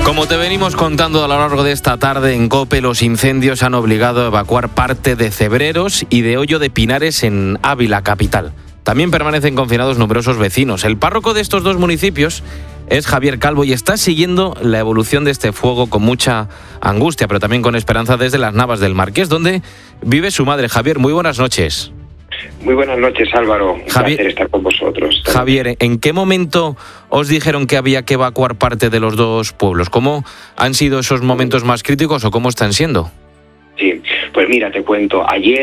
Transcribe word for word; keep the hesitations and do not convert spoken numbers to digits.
Como te venimos contando a lo largo de esta tarde, en COPE los incendios han obligado a evacuar parte de Cebreros y de Hoyo de Pinares en Ávila, capital. También permanecen confinados numerosos vecinos. El párroco de estos dos municipios es Javier Calvo y está siguiendo la evolución de este fuego con mucha angustia, pero también con esperanza desde las Navas del Marqués, donde vive su madre. Javier, muy buenas noches. Muy buenas noches, Álvaro. Un Javier, placer estar con vosotros. Javier, ¿en qué momento os dijeron que había que evacuar parte de los dos pueblos? ¿Cómo han sido esos momentos más críticos o cómo están siendo? Sí, pues mira, te cuento. Ayer